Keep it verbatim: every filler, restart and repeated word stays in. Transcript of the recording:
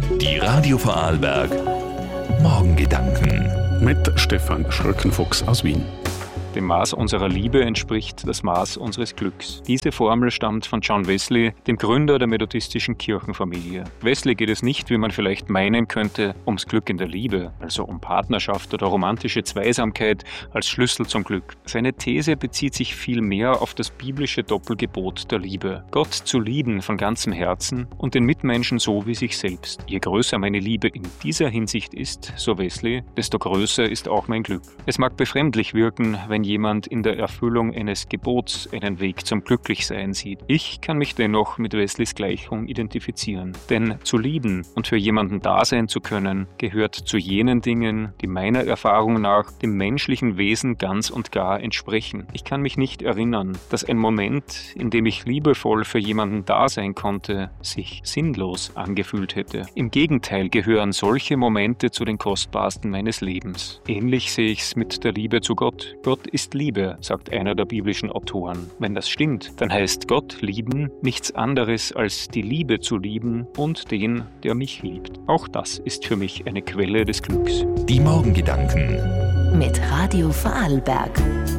Die Radio Vorarlberg Morgengedanken mit Stefan Schröckenfuchs aus Wien. Dem Maß unserer Liebe entspricht das Maß unseres Glücks. Diese Formel stammt von John Wesley, dem Gründer der methodistischen Kirchenfamilie. Wesley geht es nicht, wie man vielleicht meinen könnte, ums Glück in der Liebe, also um Partnerschaft oder romantische Zweisamkeit als Schlüssel zum Glück. Seine These bezieht sich vielmehr auf das biblische Doppelgebot der Liebe. Gott zu lieben von ganzem Herzen und den Mitmenschen so wie sich selbst. Je größer meine Liebe in dieser Hinsicht ist, so Wesley, desto größer ist auch mein Glück. Es mag befremdlich wirken, wenn jemand in der Erfüllung eines Gebots einen Weg zum Glücklichsein sieht. Ich kann mich dennoch mit Wesleys Gleichung identifizieren. Denn zu lieben und für jemanden da sein zu können, gehört zu jenen Dingen, die meiner Erfahrung nach dem menschlichen Wesen ganz und gar entsprechen. Ich kann mich nicht erinnern, dass ein Moment, in dem ich liebevoll für jemanden da sein konnte, sich sinnlos angefühlt hätte. Im Gegenteil gehören solche Momente zu den kostbarsten meines Lebens. Ähnlich sehe ich es mit der Liebe zu Gott. Gott ist Liebe, sagt einer der biblischen Autoren. Wenn das stimmt, dann heißt Gott lieben nichts anderes als die Liebe zu lieben und den, der mich liebt. Auch das ist für mich eine Quelle des Glücks. Die Morgengedanken mit Radio Vorarlberg.